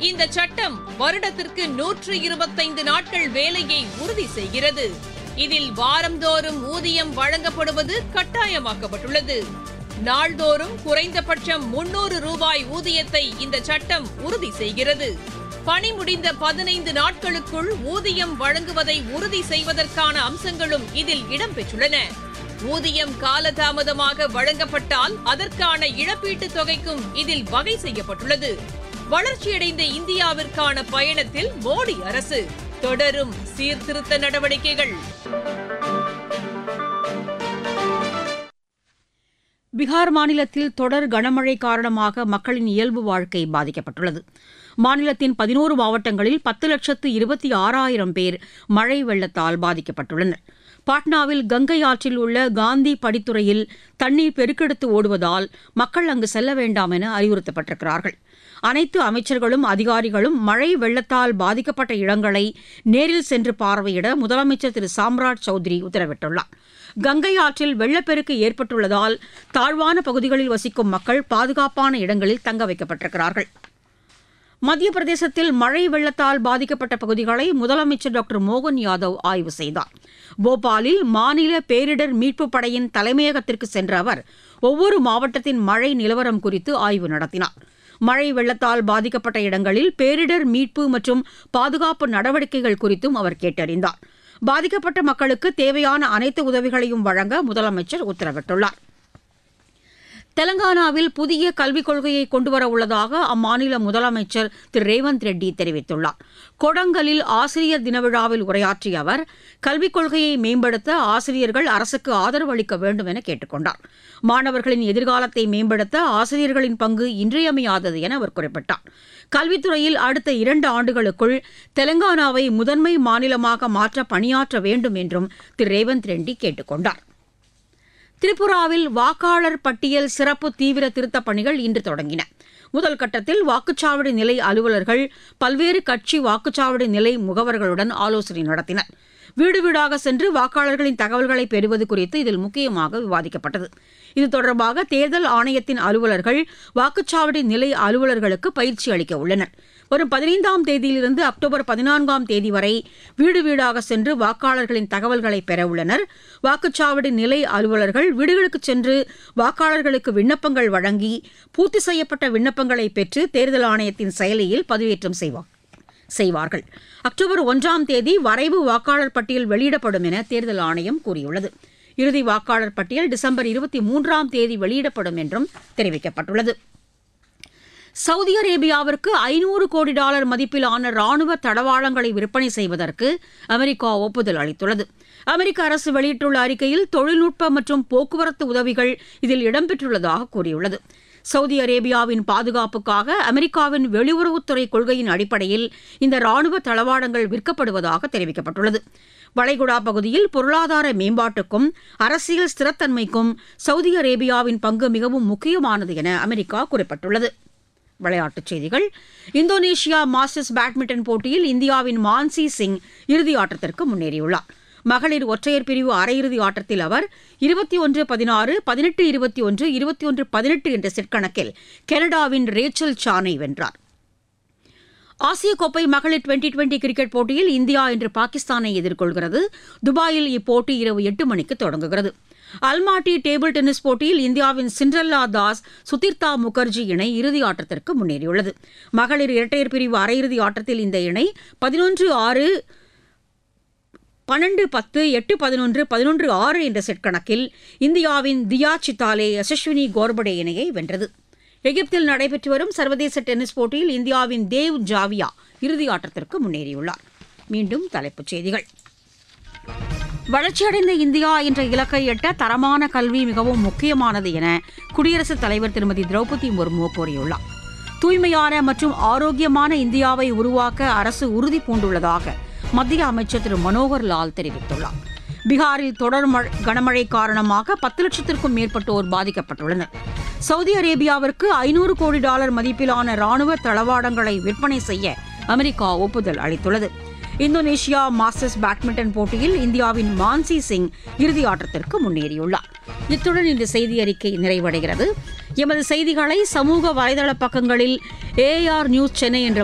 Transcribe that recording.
இந்த சட்டம் வருடத்திற்கு 125 நாட்கள் வேலையை உறுதி செய்கிறது. இதில் வாரந்தோறும் ஊதியம் வழங்கப்படுவது கட்டாயமாக்கப்பட்டுள்ளது. நாள்தோறும் குறைந்தபட்சம் 300 ரூபாய் ஊதியத்தை இந்த சட்டம் உறுதி செய்கிறது. பணி முடிந்த 15 நாட்களுக்குள் ஊதியம் வழங்குவதை உறுதி செய்வதற்கான அம்சங்களும் இதில் இடம்பெற்றுள்ளன. ஊதியம் காலதாமதமாக வழங்கப்பட்டால் அதற்கான இழப்பீட்டுத் தொகைக்கும் இதில் வகை செய்யப்பட்டுள்ளது. வளர்ச்சியடைந்த இந்தியாவிற்கான பயணத்தில் மோடி அரசு தொடரும் சீர்திருத்த நடவடிக்கைகள். பீகார் மாநிலத்தில் தொடர் கனமழை காரணமாக மக்களின் இயல்பு வாழ்க்கை பாதிக்கப்பட்டுள்ளது. மாநிலத்தின் 11 மாவட்டங்களில் 10,26,000 பேர் மழை வெள்ளத்தால் பாதிக்கப்பட்டுள்ளனர். பாட்னாவில் கங்கை ஆற்றில் உள்ள காந்தி படித்துறையில் தண்ணீர் பெருக்கெடுத்து ஓடுவதால் மக்கள் அங்கு செல்ல வேண்டாம் என அறிவுறுத்தப்பட்டிருக்கிறார்கள். அனைத்து அமைச்சர்களும் அதிகாரிகளும் மழை வெள்ளத்தால் பாதிக்கப்பட்ட இடங்களை நேரில் சென்று பார்வையிட முதலமைச்சர் திரு சாம்ராஜ் சௌத்ரி உத்தரவிட்டுள்ளார். கங்கை ஆற்றில் வெள்ளப்பெருக்கு ஏற்பட்டுள்ளதால் தாழ்வான பகுதிகளில் வசிக்கும் மக்கள் பாதுகாப்பான இடங்களில் தங்க வைக்கப்பட்டிருக்கிறார்கள். மத்திய பிரதேசத்தில் மழை வெள்ளத்தால் பாதிக்கப்பட்ட பகுதிகளை முதலமைச்சர் டாக்டர் மோகன் யாதவ் ஆய்வு செய்தார். போபாலில் மாநில பேரிடர் மீட்புப் படையின் தலைமையகத்திற்கு சென்ற அவர் ஒவ்வொரு மாவட்டத்தின் மழை நிலவரம் குறித்து ஆய்வு நடத்தினார். மழை வெள்ளத்தால் பாதிக்கப்பட்ட இடங்களில் பேரிடர் மீட்பு மற்றும் பாதுகாப்பு நடவடிக்கைகள் குறித்தும் அவர் கேட்டறிந்தார். பாதிக்கப்பட்ட மக்களுக்கு தேவையான அனைத்து உதவிகளையும் வழங்க முதலமைச்சர் உத்தரவிட்டுள்ளார். தெலங்கானாவில் புதிய கல்விக் கொள்கையை கொண்டுவர உள்ளதாக அம்மாநில முதலமைச்சர் திரு ரேவந்த் ரெட்டி தெரிவித்துள்ளார். கொடங்கலில் ஆசிரியர் தின விழாவில் உரையாற்றிய அவர் கல்விக் கொள்கையை மேம்படுத்த ஆசிரியர்கள் அரசுக்கு ஆதரவு அளிக்க வேண்டும் என கேட்டுக் கொண்டார். மாணவர்களின் எதிர்காலத்தை மேம்படுத்த ஆசிரியர்களின் பங்கு இன்றியமையாதது என அவர் குறிப்பிட்டார். கல்வித்துறையில் அடுத்த 2 ஆண்டுகளுக்குள் தெலங்கானாவை முதன்மை மாநிலமாக மாற்ற பணியாற்ற வேண்டும் என்றும் திரு ரேவந்த் ரெட்டி கேட்டுக் கொண்டார். திரிபுராவில் வாக்காளர் பட்டியல் சிறப்பு தீவிர திருத்தப் பணிகள் இன்று தொடங்கின. முதல் கட்டத்தில் வாக்குச்சாவடி நிலை அலுவலர்கள் பல்வேறு கட்சி வாக்குச்சாவடி நிலை முகவர்களுடன் ஆலோசனை நடத்தினர். வீடு வீடாக சென்று வாக்காளர்களின் தகவல்களை பெறுவது குறித்து இதில் முக்கியமாக விவாதிக்கப்பட்டது. இது தொடர்பாக தேர்தல் ஆணையத்தின் அலுவலர்கள் வாக்குச்சாவடி நிலை அலுவலர்களுக்கு பயிற்சி அளிக்க உள்ளனர். வரும் 15ஆம் தேதியிலிருந்து அக்டோபர் 14ஆம் தேதி வரை வீடு வீடாக சென்று வாக்காளர்களின் தகவல்களை பெற உள்ளனர். வாக்குச்சாவடி நிலை அலுவலர்கள் வீடுகளுக்கு சென்று வாக்காளர்களுக்கு விண்ணப்பங்கள் வழங்கி பூர்த்தி செய்யப்பட்ட விண்ணப்பங்களை பெற்று தேர்தல் ஆணையத்தின் செயலியில் பதிவேற்றம் செய்வார்கள். அக்டோபர் 1ஆம் தேதி வரைவு வாக்காளர் பட்டியல் வெளியிடப்படும் என தேர்தல் ஆணையம் கூறியுள்ளது. இறுதி வாக்காளர் பட்டியல் டிசம்பர் 23ஆம் தேதி வெளியிடப்படும் என்றும் தெரிவிக்கப்பட்டுள்ளது. சவுதி அரேபியாவிற்கு $500 கோடி மதிப்பிலான ராணுவ தளவாடங்களை விற்பனை செய்வதற்கு அமெரிக்கா ஒப்புதல் அளித்துள்ளது. அமெரிக்க அரசு வெளியிட்டுள்ள அறிக்கையில் தொழில்நுட்ப மற்றும் போக்குவரத்து உதவிகள் இதில் இடம்பெற்றுள்ளதாக கூறியுள்ளது. சவுதி அரேபியாவின் பாதுகாப்புக்காக அமெரிக்காவின் வெளியுறவுத்துறை கொள்கையின் அடிப்படையில் இந்த ராணுவ தளவாடங்கள் விற்கப்படுவதாக தெரிவிக்கப்பட்டுள்ளது. வளைகுடா பகுதியில் பொருளாதார மேம்பாட்டுக்கும் அரசியல் ஸ்திரத்தன்மைக்கும் சவுதி அரேபியாவின் பங்கு மிகவும் முக்கியமானது என அமெரிக்கா குறிப்பிட்டுள்ளது. விளையாட்டுச் செய்திகள். இந்தோனேஷியா மாஸ்டர்ஸ் பேட்மிண்டன் போட்டியில் இந்தியாவின் மான்சி சிங் இறுதி ஆட்டத்திற்கு முன்னேறியுள்ளார். மகளிர் ஒற்றையர் பிரிவு அரையிறுதி ஆட்டத்தில் அவர் 21-16, 18-21, 21-18 என்ற செட் கணக்கில் கனடாவின் ரேச்சல் சானை வென்றார். ஆசிய கோப்பை மகளிர் 2020 கிரிக்கெட் போட்டியில் இந்தியா இன்று பாகிஸ்தானை எதிர்கொள்கிறது. துபாயில் இப்போட்டி இரவு 8 மணிக்கு தொடங்குகிறது. அல்மாட்டி டேபிள் டென்னிஸ் போட்டியில் இந்தியாவின் சிண்ட்ரெல்லா தாஸ் சுதிர்தா முகர்ஜி இணை இறுதி ஆட்டத்திற்கு முன்னேறியுள்ளது. மகளிர் இரட்டையர் பிரிவு அரையிறுதி ஆட்டத்தில் இந்த இணை 11-6, 12-10, 8-11, 11-6 என்ற செட் கணக்கில் இந்தியாவின் தியா சித்தாலே யசஸ்வினி கோர்படே இணையை வென்றது. எகிப்தில் நடைபெற்று வரும் சர்வதேச டென்னிஸ் போட்டியில் இந்தியாவின் தேவ் ஜாவியா இறுதி ஆட்டத்திற்கு முன்னேறியுள்ளார். மீண்டும் தலைப்புச் செய்திகள். வளர்ச்சியடைந்த இந்தியா என்ற இலக்கை எட்ட தரமான கல்வி மிகவும் முக்கியமானது என குடியரசுத் தலைவர் திருமதி திரௌபதி முர்மு கூறியுள்ளார். தூய்மையான மற்றும் ஆரோக்கியமான இந்தியாவை உருவாக்க அரசு உறுதி பூண்டுள்ளதாக மத்திய அமைச்சர் திரு மனோகர் லால் தெரிவித்துள்ளார். பீகாரில் தொடர் கனமழை காரணமாக 10 லட்சத்திற்கும் மேற்பட்டோர் பாதிக்கப்பட்டுள்ளனர். சவுதி அரேபியாவிற்கு $500 கோடி மதிப்பிலான ராணுவ தளவாடங்களை விற்பனை செய்ய அமெரிக்கா ஒப்புதல் அளித்துள்ளது. இந்தோனேஷியா மாஸ்டர்ஸ் பேட்மிண்டன் போட்டியில் இந்தியாவின் மான்சி சிங் இறுதி ஆட்டத்திற்கு முன்னேறியுள்ளார். இத்துடன் இந்த செய்தி அறிக்கை நிறைவடைகிறது. எமது செய்திகளை சமூக வலைதள பக்கங்களில் AR நியூஸ் சென்னை என்ற